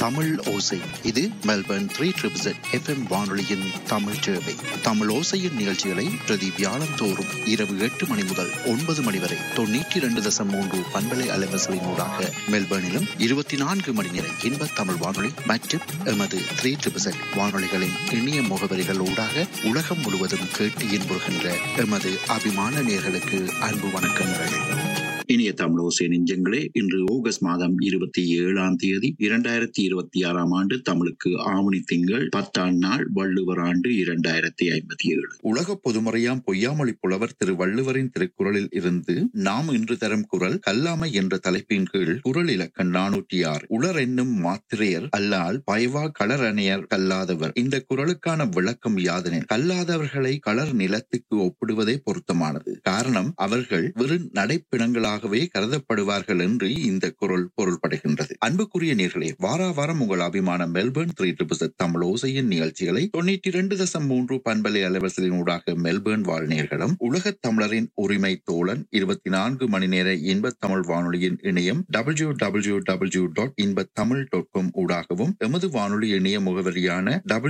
தமிழ் ஓசை. இது Melbourne 3ZZ FM வானொலியின் தமிழ் சேவை. தமிழ் ஓசையின் நிகழ்ச்சிகளை பிரதி வியாழந்தோறும் இரவு 8 மணி முதல் 9 மணி வரை 92.3 பண்பலை அலைவரிசையினூடாக மெல்பர்னிலும் 24 மணி நேர இன்ப தமிழ் வானொலி மற்றும் எமது 3ZZ வானொலிகளின் இணைய முகவரிகள் ஊடாக உலகம் முழுவதும் கேட்டு இன்புறுகின்ற எமது அபிமான நேயர்களுக்கு அன்பு வணக்கங்கள். இனிய தமிழ் ஓசை நெஞ்சங்களே, இன்று ஆகஸ்ட் மாதம் 27ஆம் தேதி 2026 ஆண்டு, தமிழுக்கு ஆவணி திங்கள் 10ஆம் நாள், வள்ளுவர் ஆண்டு 2057. உலக பொதுமறையாம் பொய்யாமொழி புலவர் திரு வள்ளுவரின் திருக்குறளில் இருந்து நாம் இன்று தரும் குறள் கல்லாமை என்ற தலைப்பின் கீழ் குறள் இலக்கணம் 406. உளர் என்னும் மாத்திரையர் அல்லால் பயவா களரணையர் கல்லாதவர். இந்த குறளுக்கான விளக்கம் யாதெனில், கல்லாதவர்களை களர் நிலத்துக்கு ஒப்பிடுவதே பொருத்தமானது. காரணம், அவர்கள் வெறும் நடைப்பிணங்களாக கருதப்படுவார்கள் என்று இந்த குறள் பொருள்படுகின்றது. அன்புக்குரிய நேயர்களே, வாராவாரம் உங்கள் அபிமான மெல்பர்ன் 3ZZ தமிழ் ஓசையின் நிகழ்ச்சிகளை 92.3 பண்பலை அலைவரிசையினூடாக மெல்பர்ன் வாழ் நேயர்களும், உலகத் தமிழரின் உரிமை தோழன் 24 மணி நேர இன்ப தமிழ் வானொலியின் இணையம் www.inbatamil.com ஊடாகவும், எமது வானொலி இணைய முகவரியான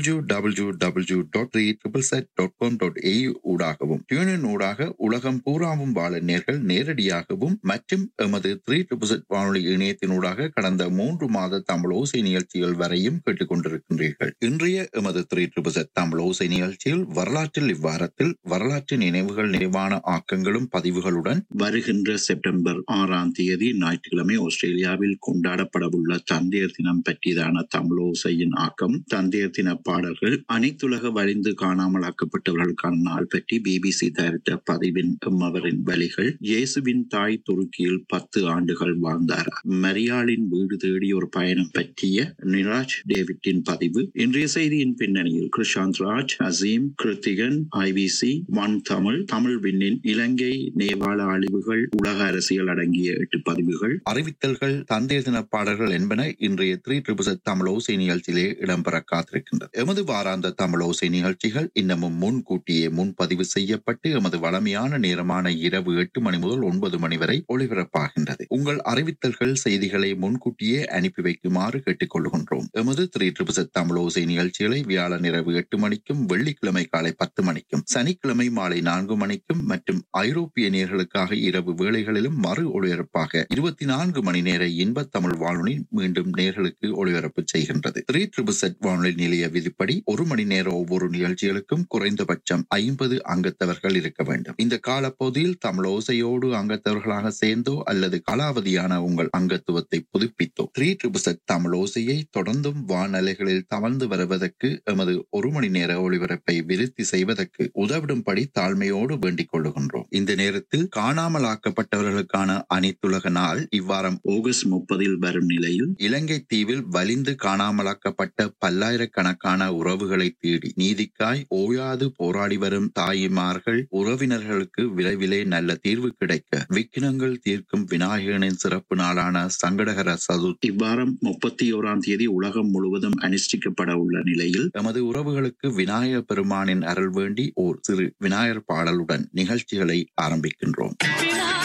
www.3ZZ.com.au ஊடாகவும், டியூனின் ஊடாக உலகம் பூராவும் வாழ நேயர்கள் நேரடியாகவும் மற்றும் எமது 3ZZ வானொலி இணையத்தினூடாக கடந்த 3 மாத தமிழ் ஓசை நிகழ்ச்சிகள் வரையும் கேட்டுக்கொண்டிருக்கின்றீர்கள். இன்றைய எமது 3ZZ தமிழ் ஓசை நிகழ்ச்சியில் வரலாற்றில் இவ்வாரத்தில் வரலாற்று நினைவுகள் நிறைவான ஆக்கங்களும் பதிவுகளுடன் வருகின்ற செப்டம்பர் 6ஆம் தேதி ஞாயிற்றுக்கிழமை ஆஸ்திரேலியாவில் கொண்டாடப்படவுள்ள தந்தையர் தினம் பற்றியதான தமிழ் ஓசையின் ஆக்கம், தந்தையர் தின பாடல்கள், அனைத்துலக வழிந்து காணாமலாக்கப்பட்டவர்களுக்கான நாள் பற்றி BBC தயாரித்த பதிவின் எம்மவரின் வழிகள், இயேசுவின் தாய் துருக்கியில் 10 ஆண்டுகள் வாழ்ந்தார், மரியாளின் வீடு தேடி ஒரு பயணம் பற்றிய நிராஜ் டேவிட்டின் பதிவு, இன்றைய செய்தியின் பின்னணியில் கிருஷாந்த் ராஜ், அசீம், கிருத்திகன், IBC, ஒன் தமிழ், தமிழ் விண்ணின் இலங்கை நேபாள அழிவுகள், உலக அரசியல் அடங்கிய 8 பதிவுகள், அறிவித்தல்கள், தந்தையர் தின பாடல்கள் என்பன இன்றைய 3ZZ தமிழ் ஓசை நிகழ்ச்சியிலே இடம்பெற காத்திருக்கின்றது. எமது வாராந்த தமிழ் ஓசை நிகழ்ச்சிகள் இன்னமும் முன்கூட்டியே முன்பதிவு செய்யப்பட்டு எமது வளமையான நேரமான இரவு 8 மணி முதல் 9 மணி வரை ஒளிபரப்பாகின்றது. உங்கள் அறிவித்தல்கள், செய்திகளை முன்கூட்டியே அனுப்பி வைக்குமாறு கேட்டுக் கொள்கின்றோம். எமது 3ZZ தமிழ் ஓசை நிகழ்ச்சிகளை வியாழன் இரவு 8 மணிக்கும், வெள்ளிக்கிழமை காலை 10 மணிக்கும், சனிக்கிழமை மாலை 4 மணிக்கும் மற்றும் ஐரோப்பிய நேயர்களுக்காக இரவு வேளைகளிலும் மறு ஒளிபரப்பாக 24 மணி நேர இன்ப தமிழ் வானொலி மீண்டும் நேயர்களுக்கு ஒளிபரப்பு செய்கின்றது. 3ZZ வானொலி நிலைய விதிப்படி 1 மணி நேர ஒவ்வொரு நிகழ்ச்சிகளுக்கும் குறைந்தபட்சம் 50 அங்கத்தவர்கள் இருக்க வேண்டும். இந்த காலப்பகுதியில் தமிழ் ஓசையோடு அங்கத்தவர்களாக சேர்ந்தோ அல்லது காலாவதியான உங்கள் அங்கத்துவத்தை புதுப்பித்தோ 3ZZ தமிழ் ஓசையை தொடர்ந்தும் வானலைகளில் தவழ்ந்து வருவதற்கு, எமது 1 மணி நேர ஒளிபரப்பை விருத்தி செய்வதற்கு உதவிடும்படி தாழ்மையோடு வேண்டிக் கொள்ளுகின்றோம். இந்த நேரத்தில் காணாமலாக்கப்பட்டவர்களுக்கான அனைத்துலக நாள் இவ்வாரம் ஆகஸ்ட் 30 வரும் நிலையில், இலங்கை தீவில் வலிந்து காணாமலாக்கப்பட்ட பல்லாயிரக்கணக்கான உறவுகளை தேடி நீதிக்காய் ஓயாது போராடி வரும் தாய்மார்கள் உறவினர்களுக்கு விரைவிலே நல்ல தீர்வு கிடைக்க விக்கினங்கள் தீர்க்கும் விநாயகனின் சிறப்பு நாளான சங்கடகர சதுர்த்தி இவ்வாரம் 31ஆம் தேதி உலகம் முழுவதும் அனுஷ்டிக்கப்பட உள்ள நிலையில், எமது உறவுகளுக்கு விநாயகர் பெருமானின் அருள் வேண்டி ஓர் சிறு விநாயகர் பாடலுடன் நிகழ்ச்சிகளை ஆரம்பிக்கின்றோம்.